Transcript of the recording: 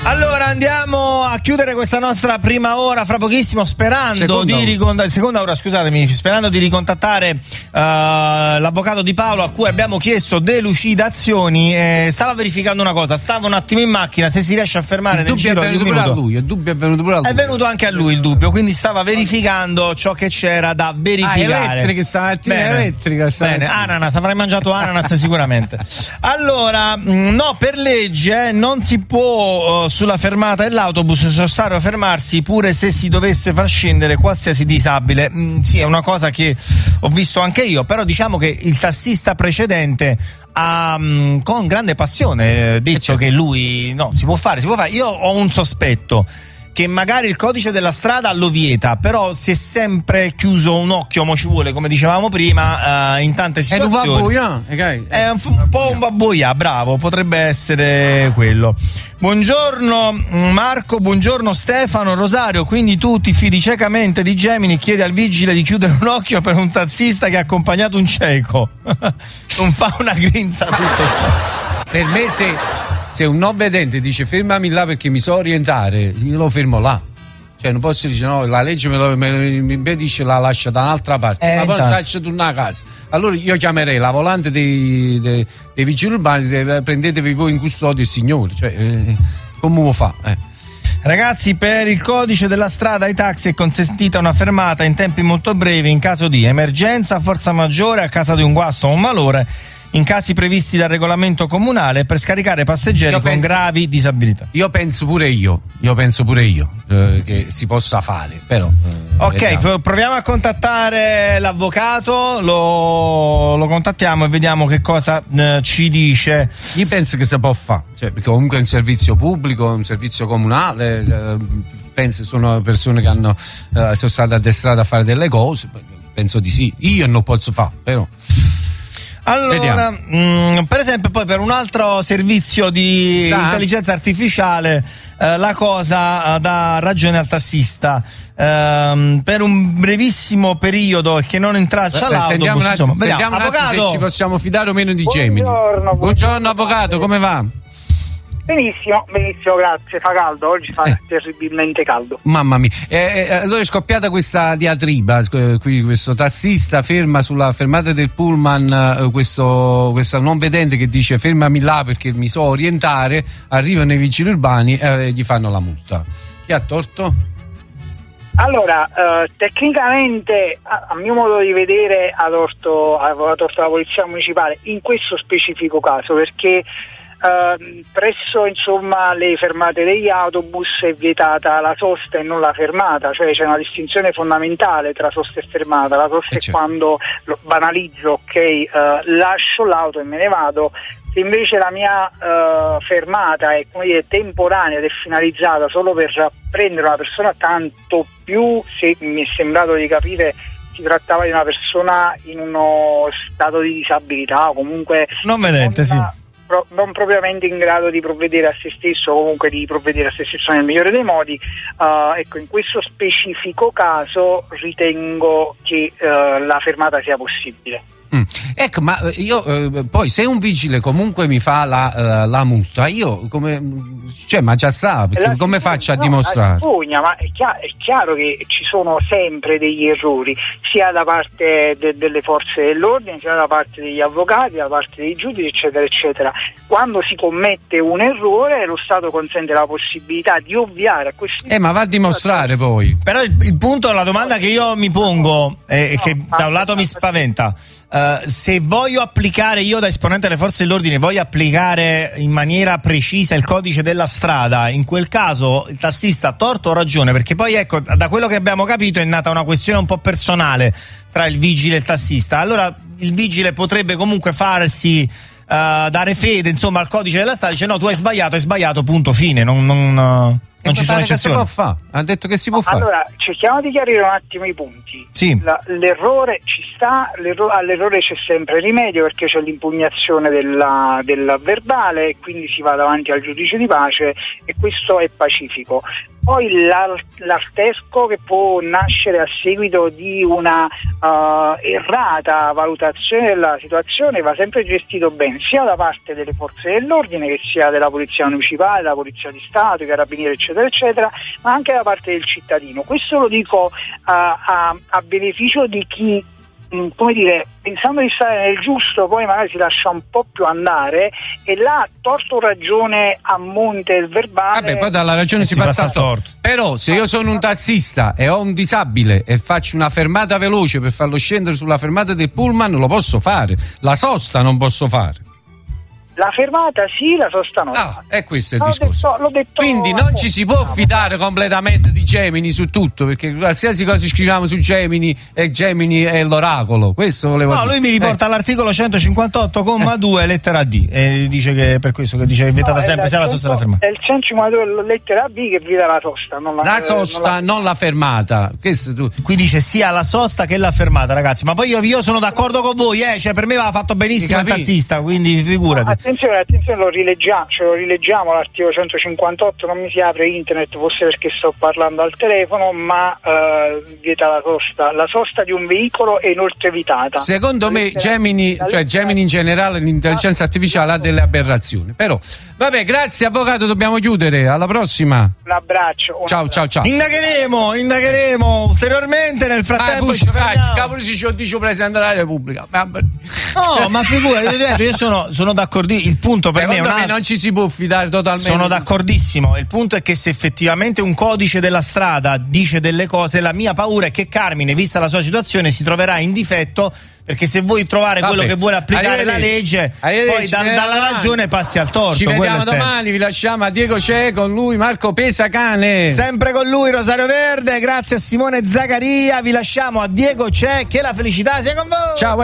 Allora andiamo a chiudere questa nostra prima ora fra pochissimo, sperando di ricontattare l'avvocato Di Paolo, a cui abbiamo chiesto delucidazioni. Stava verificando una cosa, stava un attimo in macchina, se si riesce a fermare nel giro di un minuto. Il dubbio è venuto pure a lui. È venuto anche a lui il dubbio, quindi stava verificando ciò che c'era da verificare. Elettrica. Bene, ananas, avrai mangiato ananas sicuramente. Allora, no, per legge non si può sulla fermata dell'autobus sostare o fermarsi pure se si dovesse far scendere qualsiasi disabile. Sì, è una cosa che ho visto anche io, però diciamo che il tassista precedente ha con grande passione detto che lui si può fare. Io ho un sospetto che magari il codice della strada lo vieta, però si è sempre chiuso un occhio, mo ci vuole, come dicevamo prima, in tante situazioni. È un po' un babboia, bravo, potrebbe essere quello. Buongiorno Marco, buongiorno Stefano, Rosario, quindi tu ti fidi ciecamente di Gemini, chiede al vigile di chiudere un occhio per un tassista che ha accompagnato un cieco. Non fa una grinza tutto ciò. Per me se un non vedente dice fermami là perché mi so orientare, io lo fermo là. Cioè non posso dire no, la legge mi impedisce, la lascia da un'altra parte, ma poi faccio tornare a casa. Allora io chiamerei la volante dei vigili urbani, prendetevi voi in custodia il signore, cioè come lo fa? Ragazzi, per il codice della strada ai taxi è consentita una fermata in tempi molto brevi in caso di emergenza, forza maggiore, a causa di un guasto o un malore, in casi previsti dal regolamento comunale, per scaricare passeggeri con gravi disabilità. Io penso pure io che si possa fare, però ok, proviamo a contattare l'avvocato, lo contattiamo e vediamo che cosa ci dice. Io penso che si può fare, perché comunque è un servizio pubblico, un servizio comunale, penso sono persone che sono state addestrate a fare delle cose, penso di sì. Io non posso fare, però. Allora, per esempio, poi per un altro servizio di intelligenza artificiale, la cosa dà ragione al tassista. Per un brevissimo periodo che non intralcia l'autobus, insomma, vediamo. Avvocato, se ci possiamo fidare o meno di Gemini. Buongiorno avvocato, come va? Benissimo, grazie. Fa caldo, oggi fa terribilmente caldo. Mamma mia. Allora è scoppiata questa diatriba, qui questo tassista ferma sulla fermata del pullman questo non vedente che dice fermami là perché mi so orientare, arrivano i vigili urbani e gli fanno la multa. Chi ha torto? Allora, tecnicamente, a mio modo di vedere, aveva torto la polizia municipale in questo specifico caso, perché presso le fermate degli autobus è vietata la sosta e non la fermata, cioè c'è una distinzione fondamentale tra sosta e fermata. La sosta è quando banalizzo, lascio l'auto e me ne vado. Se invece la mia fermata è temporanea ed è finalizzata solo per prendere una persona, tanto più se mi è sembrato di capire si trattava di una persona in uno stato di disabilità o comunque non vedente, non propriamente in grado di provvedere a se stesso, o comunque di provvedere a se stesso nel migliore dei modi. In questo specifico caso ritengo che la fermata sia possibile. Ecco, ma io poi se un vigile comunque mi fa la multa, io ma già sa, perché come faccio a dimostrare? Ma è chiaro che ci sono sempre degli errori, sia da parte delle forze dell'ordine, sia da parte degli avvocati, da parte dei giudici, eccetera, eccetera. Quando si commette un errore, lo Stato consente la possibilità di ovviare a questi. Ma va a dimostrare poi. Però il punto, la domanda che io mi pongo e che da un lato mi spaventa. Se voglio applicare, io da esponente delle forze dell'ordine, voglio applicare in maniera precisa il codice della strada, in quel caso il tassista ha torto o ragione? Perché poi da quello che abbiamo capito è nata una questione un po' personale tra il vigile e il tassista. Allora il vigile potrebbe comunque farsi dare fede al codice della strada, dice no, tu hai sbagliato, punto, fine. Non ci sono eccezioni. Ha detto che si può fare. Allora, cerchiamo di chiarire un attimo i punti. Sì. L'errore ci sta, all'errore c'è sempre rimedio, perché c'è l'impugnazione del verbale e quindi si va davanti al giudice di pace e questo è pacifico. Poi l'artesco che può nascere a seguito di una errata valutazione della situazione va sempre gestito bene, sia da parte delle forze dell'ordine, che sia della polizia municipale, della polizia di Stato, i carabinieri eccetera eccetera, ma anche da parte del cittadino. Questo lo dico a beneficio di chi, come dire, pensando di stare nel giusto poi magari si lascia un po' più andare e là, torto o ragione a monte il verbale. Vabbè, poi dalla ragione si passa al torto. Però se io sono un tassista e ho un disabile e faccio una fermata veloce per farlo scendere sulla fermata del pullman, lo posso fare. La sosta non posso fare. La fermata sì, la sosta no. E questo è il discorso. L'ho detto quindi non ci si può fidare completamente di Gemini su tutto, perché qualsiasi cosa scriviamo su Gemini è l'oracolo. Questo volevo dire. Lui mi riporta all'articolo 158,2 lettera D e dice che è per questo che dice che è vietata sempre sia la sosta che la fermata. È il 152 lettera B che vieta la sosta, non la sosta, non la fermata. Qui dice sia la sosta che la fermata, ragazzi. Ma poi io sono d'accordo con voi, cioè per me va fatto benissimo il tassista, quindi figurati. Attenzione, lo rileggiamo l'articolo 158, non mi si apre internet, forse perché sto parlando al telefono, ma vieta la sosta di un veicolo è inoltre evitata. Secondo me Gemini in generale, l'intelligenza artificiale ha delle aberrazioni. Però, vabbè, grazie avvocato, dobbiamo chiudere, alla prossima. Un abbraccio. Ciao. Indagheremo ulteriormente, nel frattempo cavolo si dice Presidente della Repubblica. No, ma figurati, io sono d'accordo. Il punto per Secondo me non ci si può fidare totalmente. Sono d'accordissimo. Il punto è che se effettivamente un codice della strada dice delle cose, la mia paura è che Carmine, vista la sua situazione, si troverà in difetto, perché se vuoi trovare quello che vuole applicare la legge, poi dalla ragione passi al torto. Ci vediamo domani, vi lasciamo a Diego C'è, con lui Marco Pesacane. Sempre con lui Rosario Verde, grazie a Simone Zaccaria, vi lasciamo a Diego C'è, che la felicità sia con voi. Ciao.